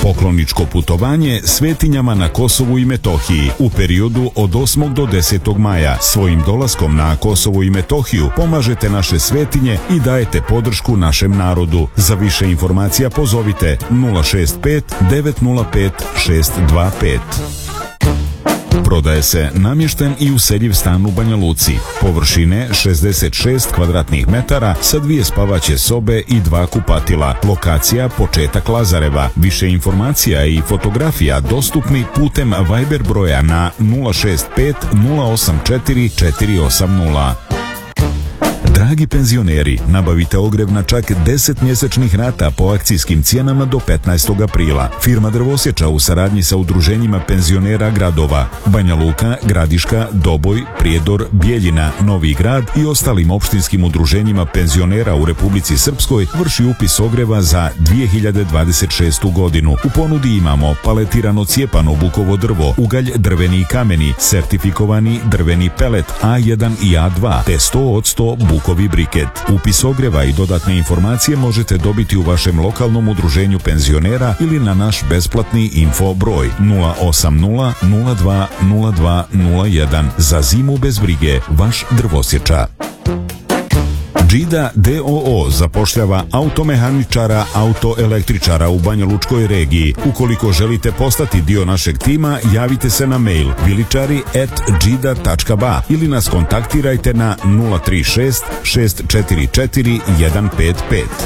Pokloničko putovanje svetinjama na Kosovu i Metohiji u periodu od 8. do 10. maja. Svojim dolaskom na Kosovo i Metohiju pomažete naše svetinje i dajete podršku našem narodu. Za više informacija pozovite 065 905 625. Prodaje se namješten i useljiv stan u Banja Luci. Površine 66 kvadratnih metara sa 2 spavaće sobe i 2 kupatila. Lokacija početak Lazareva. Više informacija i fotografija dostupni putem Viber broja na 065 084 480. Dragi penzioneri, nabavite ogrjev na čak 10 mjesečnih rata po akcijskim cijenama do 15. aprila. Firma Drvosječa u saradnji sa udruženjima penzionera gradova Banja Luka, Gradiška, Doboj, Prijedor, Bijeljina, Novi Grad i ostalim opštinskim udruženjima penzionera u Republici Srpskoj vrši upis ogrjeva za 2026. godinu. U ponudi imamo paletirano cijepano bukovo drvo, ugalj drveni i kameni, sertifikovani drveni pelet A1 i A2 te 100% bukovi briket. Upis ogrjeva i dodatne informacije možete dobiti u vašem lokalnom udruženju penzionera ili na naš besplatni info broj 080 02 02 01. Za zimu bez brige, vaš Drvosječa. Džida DOO zapošljava automehaničara, autoelektričara u Banjalučkoj regiji. Ukoliko želite postati dio našeg tima, javite se na mail viličari@džida.ba ili nas kontaktirajte na 036 644 155.